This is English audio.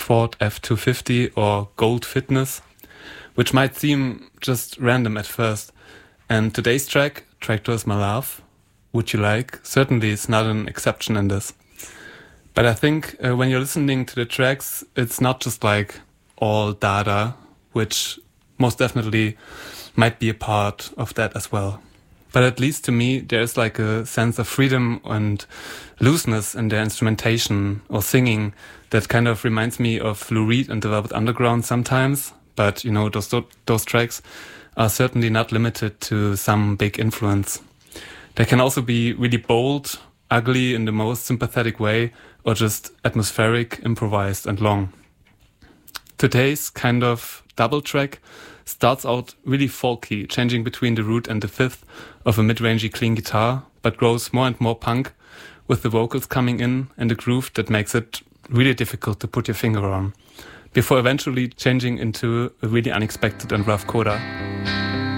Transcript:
Ford F-250 or Gold Fitness, which might seem just random at first. And today's track, Tractor Is My Love, Would You Like, certainly is not an exception in this. But I think when you're listening to the tracks, it's not just like all data, which most definitely might be a part of that as well. But at least to me, there's like a sense of freedom and looseness in their instrumentation or singing that kind of reminds me of Lou Reed and the Velvet Underground sometimes. But, you know, those tracks are certainly not limited to some big influence. They can also be really bold, ugly in the most sympathetic way, or just atmospheric, improvised and long. Today's kind of double track starts out really folky, changing between the root and the fifth of a mid-rangey clean guitar, but grows more and more punk, with the vocals coming in and a groove that makes it really difficult to put your finger on, before eventually changing into a really unexpected and rough coda.